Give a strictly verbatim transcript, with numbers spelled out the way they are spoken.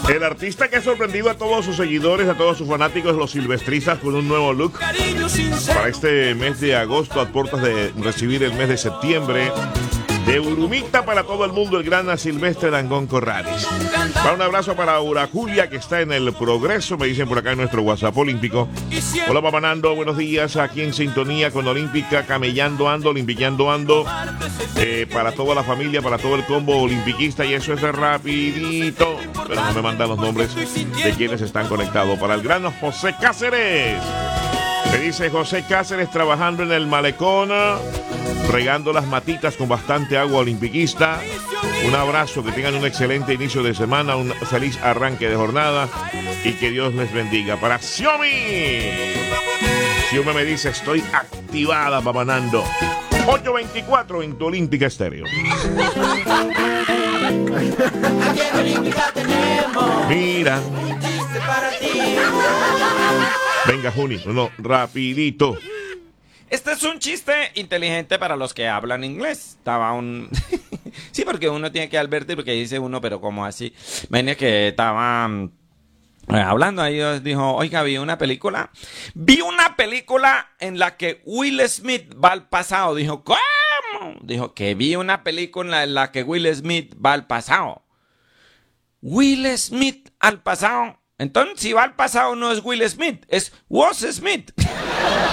El artista que ha sorprendido a todos sus seguidores, a todos sus fanáticos, los silvestristas, con un nuevo look para este mes de agosto, a puertas de recibir el mes de septiembre. De Urumita para todo el mundo, el gran Silvestre Dangond Corrales. Va un abrazo para Aura Julia, que está en el Progreso, me dicen por acá en nuestro WhatsApp olímpico. Hola, papá Nando, buenos días, aquí en sintonía con Olímpica, camellando ando, olimpiqueando ando. Eh, para toda la familia, para todo el combo olimpiquista, y eso es de rapidito. Pero no me mandan los nombres de quienes están conectados. Para el gran José Cáceres. Me dice José Cáceres, trabajando en el malecón, regando las matitas con bastante agua olimpiquista. Un abrazo, que tengan un excelente inicio de semana, un feliz arranque de jornada y que Dios les bendiga. Para Xiomi. Xiomi me dice, estoy activada, papanando. ocho veinticuatro en tu Olímpica Estéreo. Aquí en Olímpica tenemos Mira. un chiste para ti. Venga, Juni, no, rapidito. Este es un chiste inteligente para los que hablan inglés. Estaba un... sí, porque uno tiene que advertir, porque dice uno, pero como así. Venía que estaba eh, hablando ahí, dijo, oiga, vi una película. Vi una película en la que Will Smith va al pasado. Dijo, ¿cómo? Dijo que vi una película en la que Will Smith va al pasado. Will Smith al pasado. Entonces, si va al pasado no es Will Smith, es Was Smith.